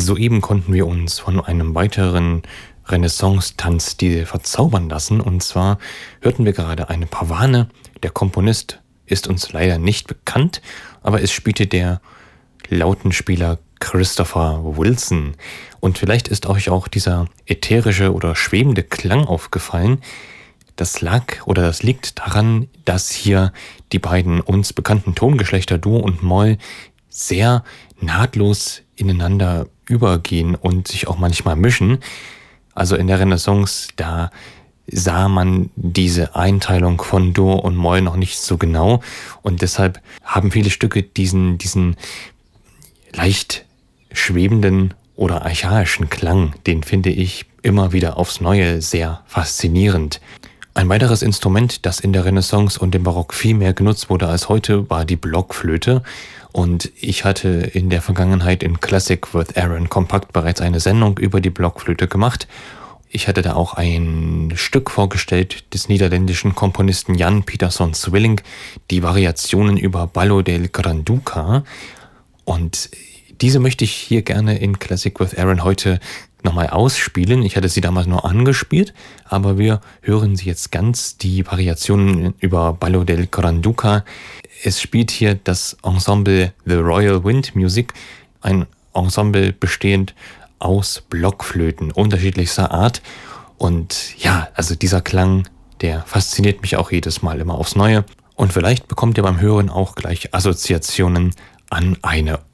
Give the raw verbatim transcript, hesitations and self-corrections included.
Soeben konnten wir uns von einem weiteren Renaissance-Tanzstil verzaubern lassen. Und zwar hörten wir gerade eine Pavane. Der Komponist ist uns leider nicht bekannt, aber es spielte der Lautenspieler Christopher Wilson. Und vielleicht ist euch auch dieser ätherische oder schwebende Klang aufgefallen. Das lag oder das liegt daran, dass hier die beiden uns bekannten Tongeschlechter Dur und Moll sehr nahtlos ineinander übergehen und sich auch manchmal mischen. Also in der Renaissance, da sah man diese Einteilung von Dur und Moll noch nicht so genau und deshalb haben viele Stücke diesen, diesen leicht schwebenden oder archaischen Klang, den finde ich immer wieder aufs Neue sehr faszinierend. Ein weiteres Instrument, das in der Renaissance und im Barock viel mehr genutzt wurde als heute, war die Blockflöte. Und ich hatte in der Vergangenheit in Classic with Aaron Kompakt bereits eine Sendung über die Blockflöte gemacht. Ich hatte da auch ein Stück vorgestellt des niederländischen Komponisten Jan Pieterszoon Swilling, die Variationen über Ballo del Granduca. Und diese möchte ich hier gerne in Classic with Aaron heute nochmal ausspielen. Ich hatte sie damals nur angespielt, aber wir hören sie jetzt ganz, die Variationen über Ballo del Granduca. Es spielt hier das Ensemble The Royal Wind Music, ein Ensemble bestehend aus Blockflöten unterschiedlichster Art. Und ja, also dieser Klang, der fasziniert mich auch jedes Mal immer aufs Neue. Und vielleicht bekommt ihr beim Hören auch gleich Assoziationen an eine